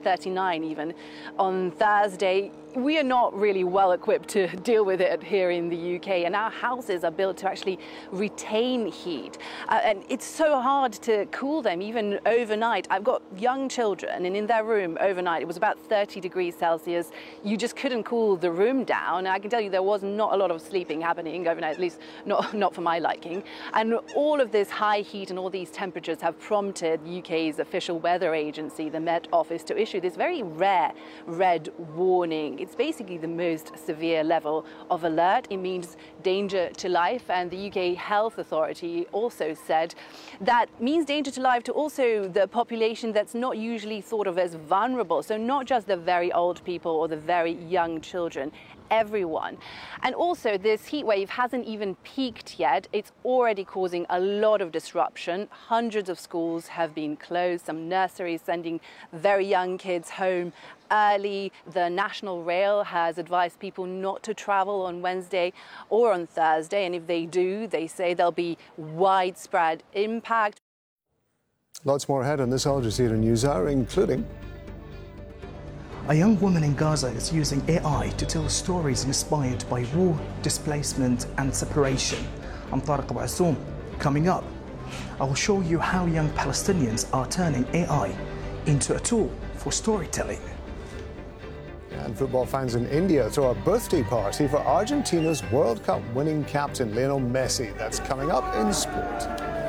39 even on Thursday. We are not really well equipped to deal with it here in the UK, and our houses are built to actually retain heat. And it's so hard to cool them, even overnight. I've got young children, and in their room overnight, it was about 30 degrees Celsius. You just couldn't cool the room down. I can tell you there was not a lot of sleeping happening overnight, at least not for my liking. And all of this high heat and all these temperatures have prompted the UK's official weather agency, the Met Office, to issue this very rare red warning. It's basically the most severe level of alert. It means danger to life, and the UK Health Authority also said that means danger to life to also the population that's not usually thought of as vulnerable. So not just the very old people or the very young children, everyone. And also this heat wave hasn't even peaked yet. It's already causing a lot of disruption. Hundreds of schools have been closed, some nurseries sending very young kids home early. The National Rail has advised people not to travel on Wednesday or on Thursday, and if they do, they say there'll be widespread impact. Lots more ahead on this Al Jazeera News Hour, including a young woman in Gaza is using AI to tell stories inspired by war, displacement and separation. I'm Tariq Abu Assoum. Coming up, I will show you how young Palestinians are turning AI into a tool for storytelling. And football fans in India throw a birthday party for Argentina's World Cup winning captain Lionel Messi. That's coming up in sport.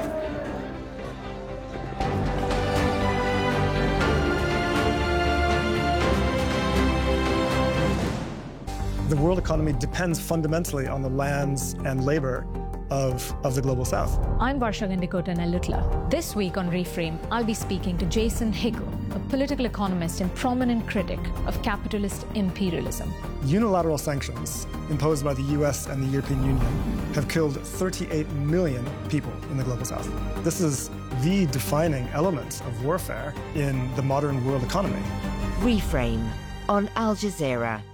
The world economy depends fundamentally on the lands and labor of the Global South. I'm Varsha Gandikota Nellutla. This week on Reframe, I'll be speaking to Jason Hickel, a political economist and prominent critic of capitalist imperialism. Unilateral sanctions imposed by the US and the European Union have killed 38 million people in the Global South. This is the defining element of warfare in the modern world economy. Reframe on Al Jazeera.